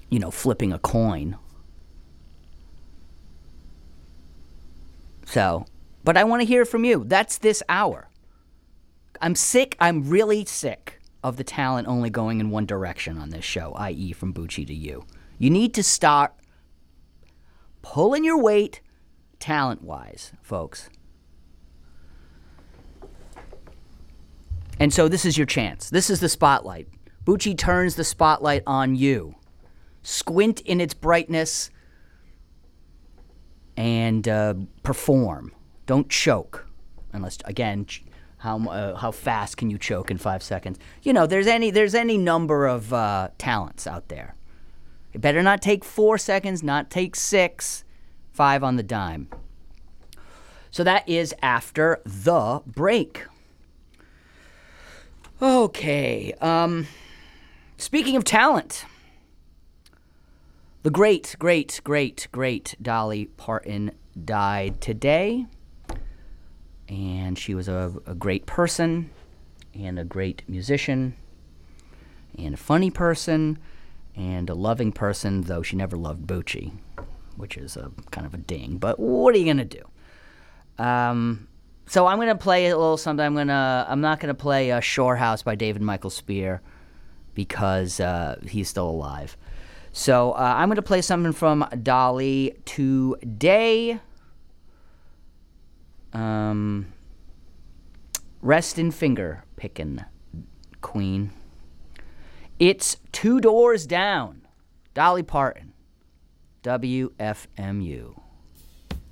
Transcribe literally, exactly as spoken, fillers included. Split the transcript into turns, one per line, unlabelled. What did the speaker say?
you know, flipping a coin. So, but I want to hear from you. That's this hour. I'm sick. I'm really sick of the talent only going in one direction on this show, that is from Bucci to you. You need to start pulling your weight talent-wise, folks. And so this is your chance. This is the spotlight. Bucci turns the spotlight on you. Squint in its brightness and uh, perform. Don't choke. Unless, again, ch- how uh, how fast can you choke in five seconds? You know, there's any there's any number of uh, talents out there. It better not take four seconds, not take six, five on the dime. So that is after the break. Okay. Um, speaking of talent, the great, great, great, great Dolly Parton died today. And she was a, a great person and a great musician and a funny person and a loving person, though she never loved Bucci, which is a kind of a ding. But what are you going to do? Um, so I'm going to play a little something. I'm going to, I'm not going to play uh, Shore House by David Michael Spear because uh, he's still alive. So uh, I'm going to play something from Dolly today. Um, rest in finger pickin', Queen. It's Two Doors Down. Dolly Parton. W F M U.